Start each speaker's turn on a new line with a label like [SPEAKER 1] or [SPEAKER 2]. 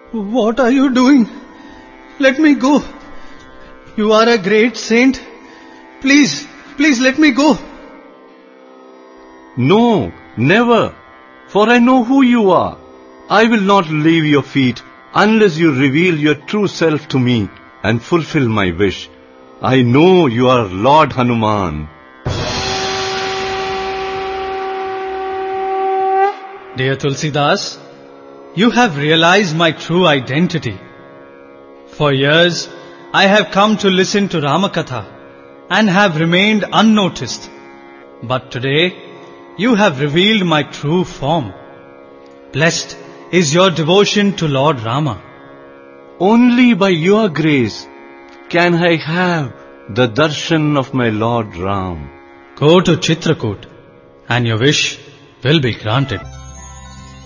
[SPEAKER 1] What are you doing? Let me go. You are a great saint. Please let me go.
[SPEAKER 2] No, never. For I know who you are. I will not leave your feet unless you reveal your true self to me and fulfill my wish. I know you are Lord Hanuman.
[SPEAKER 1] Dear Tulsidas, you have realized my true identity. For years, I have come to listen to Ramakatha and have remained unnoticed. But today, you have revealed my true form. Blessed is your devotion to Lord Rama.
[SPEAKER 2] Only by your grace can I have the darshan of my Lord Ram.
[SPEAKER 1] Go to Chitrakoot and your wish will be granted.